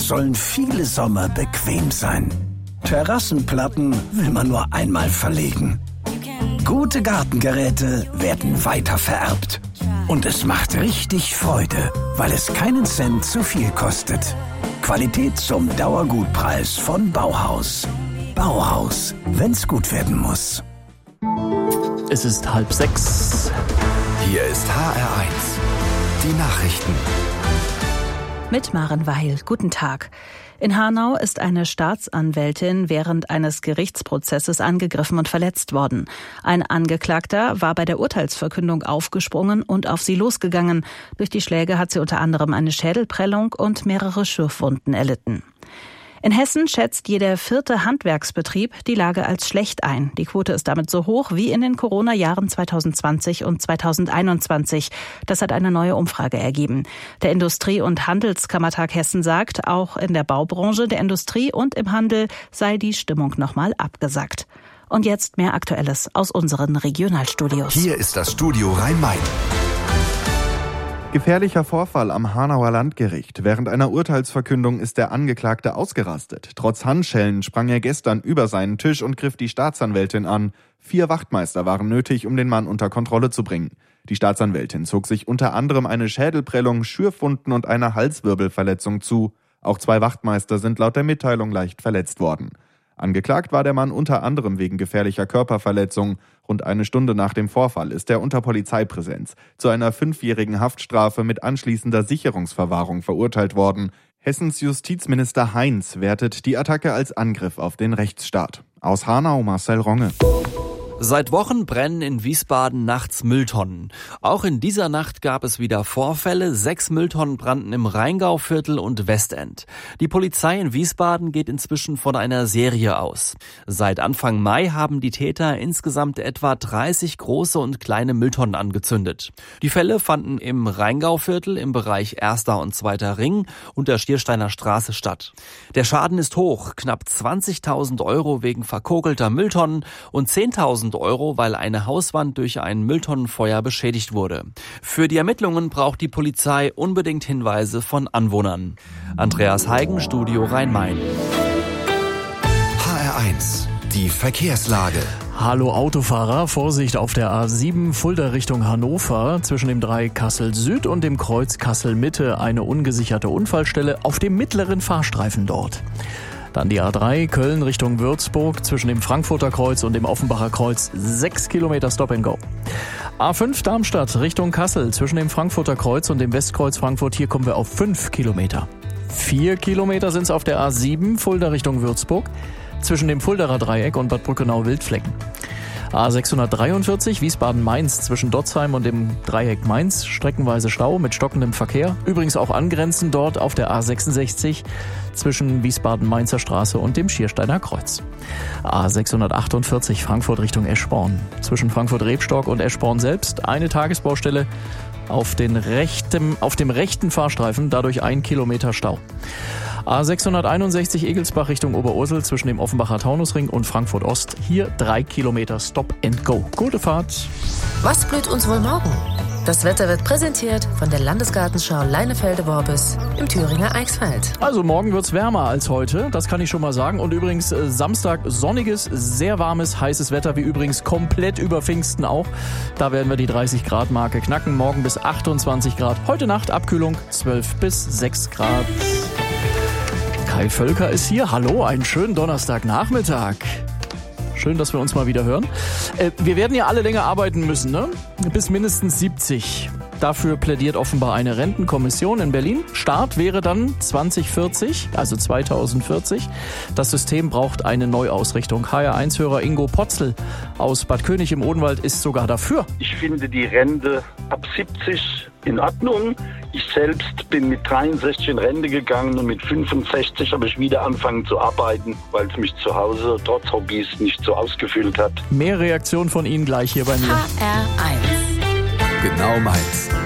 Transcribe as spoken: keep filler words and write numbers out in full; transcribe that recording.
sollen viele Sommer bequem sein. Terrassenplatten will man nur einmal verlegen. Gute Gartengeräte werden weiter vererbt. Und es macht richtig Freude, weil es keinen Cent zu viel kostet. Qualität zum Dauergutpreis von Bauhaus. Bauhaus, wenn's gut werden muss. Es ist halb sechs. Hier ist H R eins. Die Nachrichten. Mit Maren Weil. Guten Tag. In Hanau ist eine Staatsanwältin während eines Gerichtsprozesses angegriffen und verletzt worden. Ein Angeklagter war bei der Urteilsverkündung aufgesprungen und auf sie losgegangen. Durch die Schläge hat sie unter anderem eine Schädelprellung und mehrere Schürfwunden erlitten. In Hessen schätzt jeder vierte Handwerksbetrieb die Lage als schlecht ein. Die Quote ist damit so hoch wie in den Corona-Jahren zwanzig zwanzig und zwanzig einundzwanzig. Das hat eine neue Umfrage ergeben. Der Industrie- und Handelskammertag Hessen sagt, auch in der Baubranche, der Industrie und im Handel sei die Stimmung nochmal abgesackt. Und jetzt mehr Aktuelles aus unseren Regionalstudios. Hier ist das Studio Rhein-Main. Gefährlicher Vorfall am Hanauer Landgericht. Während einer Urteilsverkündung ist der Angeklagte ausgerastet. Trotz Handschellen sprang er gestern über seinen Tisch und griff die Staatsanwältin an. Vier Wachtmeister waren nötig, um den Mann unter Kontrolle zu bringen. Die Staatsanwältin zog sich unter anderem eine Schädelprellung, Schürfwunden und eine Halswirbelverletzung zu. Auch zwei Wachtmeister sind laut der Mitteilung leicht verletzt worden. Angeklagt war der Mann unter anderem wegen gefährlicher Körperverletzung. Rund eine Stunde nach dem Vorfall ist er unter Polizeipräsenz zu einer fünfjährigen Haftstrafe mit anschließender Sicherungsverwahrung verurteilt worden. Hessens Justizminister Heinz wertet die Attacke als Angriff auf den Rechtsstaat. Aus Hanau Marcel Ronge. Seit Wochen brennen in Wiesbaden nachts Mülltonnen. Auch in dieser Nacht gab es wieder Vorfälle. Sechs Mülltonnen brannten im Rheingauviertel und Westend. Die Polizei in Wiesbaden geht inzwischen von einer Serie aus. Seit Anfang Mai haben die Täter insgesamt etwa dreißig große und kleine Mülltonnen angezündet. Die Fälle fanden im Rheingauviertel im Bereich Erster und Zweiter Ring und der Schiersteiner Straße statt. Der Schaden ist hoch, knapp zwanzigtausend Euro wegen verkokelter Mülltonnen und zehntausend Euro, weil eine Hauswand durch ein Mülltonnenfeuer beschädigt wurde. Für die Ermittlungen braucht die Polizei unbedingt Hinweise von Anwohnern. Andreas Heigen, Studio Rhein-Main. H R eins. Die Verkehrslage. Hallo Autofahrer, Vorsicht auf der A sieben Fulda Richtung Hannover. Zwischen dem Dreieck Kassel Süd und dem Kreuz Kassel Mitte eine ungesicherte Unfallstelle auf dem mittleren Fahrstreifen dort. Dann die A drei Köln Richtung Würzburg zwischen dem Frankfurter Kreuz und dem Offenbacher Kreuz sechs Kilometer Stop and Go. A fünf Darmstadt Richtung Kassel zwischen dem Frankfurter Kreuz und dem Westkreuz Frankfurt. Hier kommen wir auf fünf Kilometer. Vier Kilometer sind es auf der A sieben Fulda Richtung Würzburg zwischen dem Fuldaer Dreieck und Bad Brückenau-Wildflecken. A sechshundertdreiundvierzig Wiesbaden-Mainz zwischen Dotzheim und dem Dreieck Mainz, streckenweise Stau mit stockendem Verkehr. Übrigens auch angrenzend dort auf der A sechsundsechzig zwischen Wiesbaden-Mainzer Straße und dem Schiersteiner Kreuz. A sechshundertachtundvierzig Frankfurt Richtung Eschborn. Zwischen Frankfurt-Rebstock und Eschborn selbst eine Tagesbaustelle auf, den rechten, auf dem rechten Fahrstreifen, dadurch ein Kilometer Stau. A sechshunderteinundsechzig Egelsbach Richtung Oberursel zwischen dem Offenbacher Taunusring und Frankfurt Ost. Hier drei Kilometer Stop and Go. Gute Fahrt. Was blüht uns wohl morgen? Das Wetter wird präsentiert von der Landesgartenschau Leinefelde-Worbis im Thüringer Eichsfeld. Also morgen wird's wärmer als heute, das kann ich schon mal sagen. Und übrigens äh, Samstag sonniges, sehr warmes, heißes Wetter, wie übrigens komplett über Pfingsten auch. Da werden wir die dreißig Grad Marke knacken. Morgen bis achtundzwanzig Grad. Heute Nacht Abkühlung zwölf bis sechs Grad. Kai Völker ist hier. Hallo, einen schönen Donnerstagnachmittag. Schön, dass wir uns mal wieder hören. Äh, wir werden ja alle länger arbeiten müssen, ne? Bis mindestens siebzig. Dafür plädiert offenbar eine Rentenkommission in Berlin. Start wäre dann zwanzig vierzig, also zweitausendvierzig. Das System braucht eine Neuausrichtung. H R eins Hörer Ingo Potzel aus Bad König im Odenwald ist sogar dafür. Ich finde die Rente ab siebzig in Ordnung. Ich selbst bin mit dreiundsechzig in Rente gegangen und mit fünfundsechzig habe ich wieder angefangen zu arbeiten, weil es mich zu Hause trotz Hobbys nicht so ausgefüllt hat. Mehr Reaktion von Ihnen gleich hier bei mir. H R eins. Genau meins.